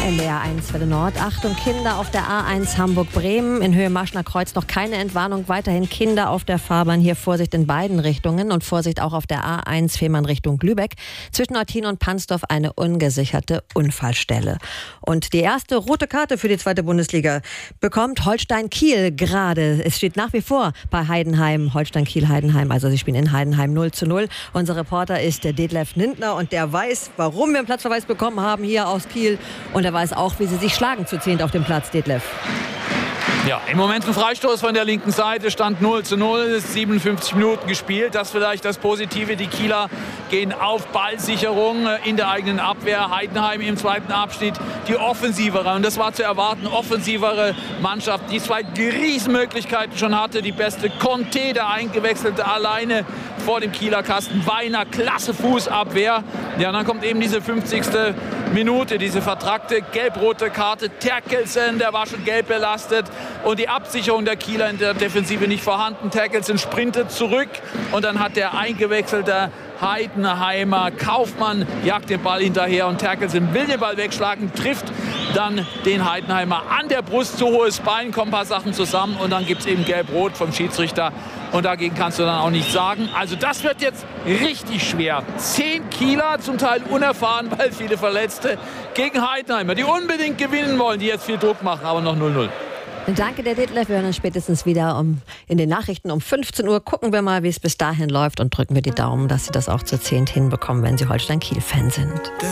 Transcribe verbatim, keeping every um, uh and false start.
N D R eins Welle Nord. Achtung, Kinder auf der A eins Hamburg-Bremen. In Höhe Marschner Kreuz noch keine Entwarnung. Weiterhin Kinder auf der Fahrbahn. Hier Vorsicht in beiden Richtungen. Und Vorsicht auch auf der A eins Fehmarn Richtung Lübeck. Zwischen Eutin und Pansdorf eine ungesicherte Unfallstelle. Und die erste rote Karte für die zweite Bundesliga bekommt Holstein Kiel gerade. Es steht nach wie vor bei Heidenheim, Holstein Kiel Heidenheim. Also sie spielen in Heidenheim null zu null. Unser Reporter ist der Detlef Nintner und der weiß, warum wir einen Platzverweis bekommen haben hier aus Kiel. Und er weiß auch, wie sie sich schlagen zu zehnt auf dem Platz, Detlef. Ja, im Moment ein Freistoß von der linken Seite, Stand null zu null, siebenundfünfzig Minuten gespielt. Das vielleicht das Positive, die Kieler gehen auf Ballsicherung in der eigenen Abwehr. Heidenheim im zweiten Abschnitt die offensivere, und das war zu erwarten, offensivere Mannschaft, die zwei Riesenmöglichkeiten schon hatte. Die beste Conte, der Eingewechselte, alleine vor dem Kieler Kasten. Weiner, klasse Fußabwehr. Ja, und dann kommt eben diese fünfzigste Minute, diese vertrackte gelb-rote Karte. Terkelsen, der war schon gelb belastet. Und die Absicherung der Kieler in der Defensive nicht vorhanden. Terkelsen sprintet zurück und dann hat der eingewechselte Heidenheimer Kaufmann jagt den Ball hinterher und Terkelsen will den Ball wegschlagen, trifft dann den Heidenheimer an der Brust, zu hohes Bein, kommen ein paar Sachen zusammen und dann gibt es eben gelb-rot vom Schiedsrichter und dagegen kannst du dann auch nichts sagen. Also das wird jetzt richtig schwer. Zehn Kieler, zum Teil unerfahren, weil viele Verletzte, gegen Heidenheimer, die unbedingt gewinnen wollen, die jetzt viel Druck machen, aber noch null null. Danke, der Detlef. Wir hören uns spätestens wieder um, in den Nachrichten um fünfzehn Uhr. Gucken wir mal, wie es bis dahin läuft und drücken wir die Daumen, dass Sie das auch zu zehnt hinbekommen, wenn Sie Holstein-Kiel-Fan sind.